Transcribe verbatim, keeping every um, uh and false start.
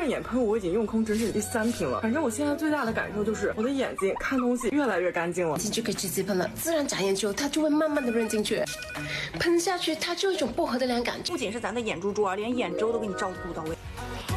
润眼喷雾我已经用空，这是第三瓶了。反正我现在最大的感受就是我的眼睛看东西越来越干净了。 进去可以直接喷了，自然眨眼之后它就会慢慢的润进去，喷下去它就有一种薄荷的凉感， 不仅是咱的眼珠珠啊，连眼周都给你照顾到位。